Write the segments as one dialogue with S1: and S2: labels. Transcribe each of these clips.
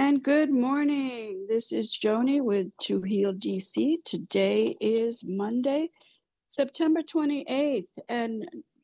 S1: And good morning. This is Joni with To Heal DC. Today is Monday, September 28th and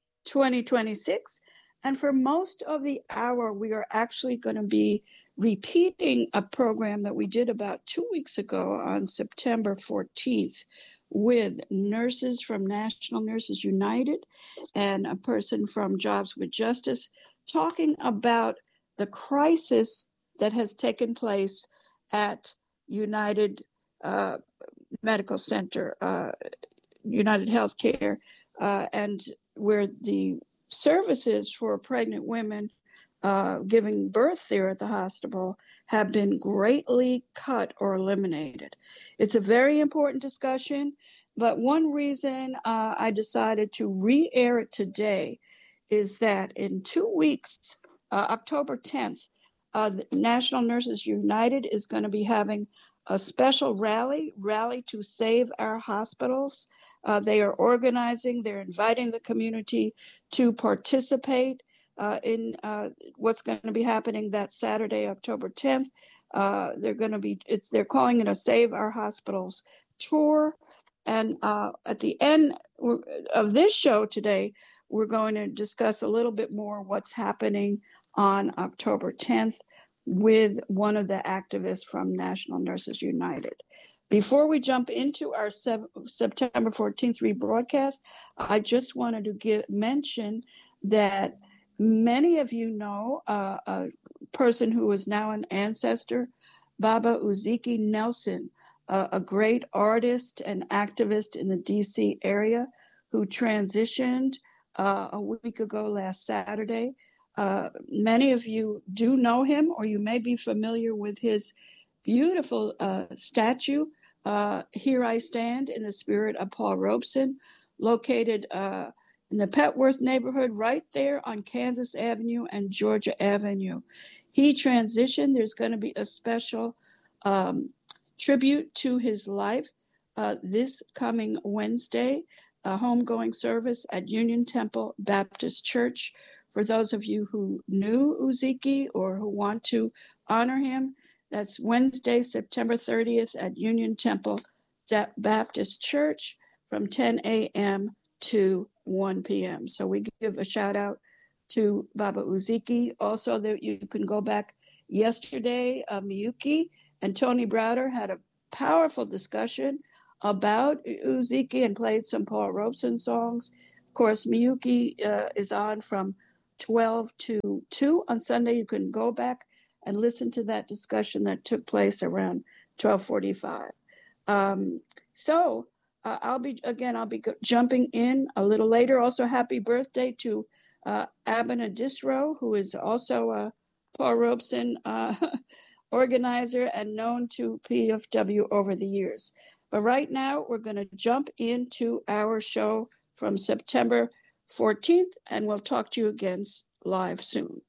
S1: 2026. And for most of the hour, we are actually going to be repeating a program that we did about 2 weeks ago on September 14th with nurses from National Nurses United and a person from Jobs with Justice talking about the crisis that has taken place at United Medical Center, United Healthcare, and where the services for pregnant women giving birth there at the hospital have been greatly cut or eliminated. It's a very important discussion, but one reason I decided to re-air it today is that in 2 weeks, October 10th, the National Nurses United is going to be having a special rally to save our hospitals. They are organizing, they're inviting the community to participate in what's going to be happening that Saturday, October 10th. They're calling it a Save Our Hospitals tour. And at the end of this show today, we're going to discuss a little bit more what's happening on October 10th with one of the activists from National Nurses United. Before we jump into our September 14th rebroadcast, I just wanted to mention that many of you know a person who is now an ancestor, Baba Uziki Nelson, a great artist and activist in the DC area who transitioned a week ago last Saturday. Many of you do know him, or you may be familiar with his beautiful statue, Here I Stand in the Spirit of Paul Robeson, located in the Petworth neighborhood right there on Kansas Avenue and Georgia Avenue. He transitioned. There's going to be a special tribute to his life this coming Wednesday, a homegoing service at Union Temple Baptist Church. For those of you who knew Uziki or who want to honor him, that's Wednesday, September 30th at Union Temple Baptist Church from 10 a.m. to 1 p.m. So we give a shout out to Baba Uziki. Also, that you can go back yesterday, Miyuki and Tony Browder had a powerful discussion about Uziki and played some Paul Robeson songs. Of course, Miyuki is on from 12 to 2 on Sunday. You can go back and listen to that discussion that took place around 12:45. I'll be jumping in a little later. Also, happy birthday to Abena Disro, who is also a Paul Robeson organizer and known to PFW over the years. But right now, we're going to jump into our show from September 14th, and we'll talk to you again live soon.